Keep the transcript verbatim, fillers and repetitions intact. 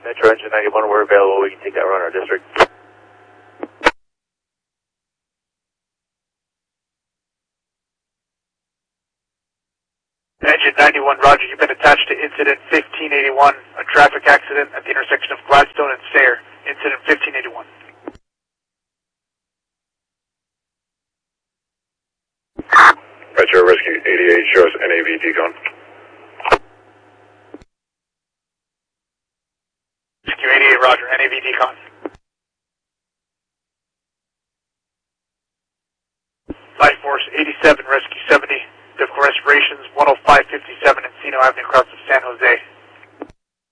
Metro Engine ninety-one, we're available. We can take that run our district. Engine ninety-one, roger. You've been attached to incident fifteen eighty-one, a traffic accident at the intersection of Gladstone and Sayre. Incident fifteen eighty-one. Metro Rescue eighty-eight, show us N A V decon. Rescue eighty-eight, roger. N A V decon. Life Force eighty-seven, Rescue seventy. Difficult restorations, one oh five fifty-seven Encino Avenue across of San Jose.